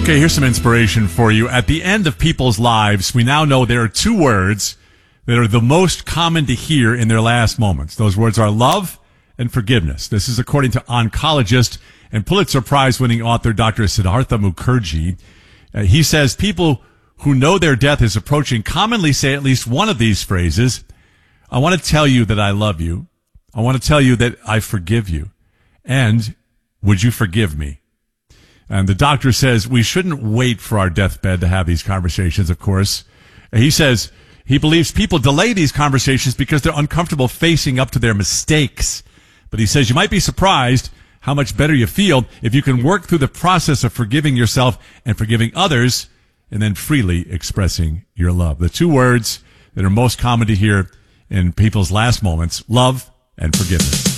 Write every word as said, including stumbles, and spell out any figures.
Okay, here's some inspiration for you. At the end of people's lives, we now know there are two words that are the most common to hear in their last moments. Those words are love and forgiveness. This is according to oncologist and Pulitzer Prize-winning author Doctor Siddhartha Mukherjee. Uh, he says people who know their death is approaching commonly say at least one of these phrases. I want to tell you that I love you. I want to tell you that I forgive you. And would you forgive me? And the doctor says we shouldn't wait for our deathbed to have these conversations, of course. He says he believes people delay these conversations because they're uncomfortable facing up to their mistakes. But he says you might be surprised how much better you feel if you can work through the process of forgiving yourself and forgiving others and then freely expressing your love. The two words that are most common to hear in people's last moments, love and forgiveness.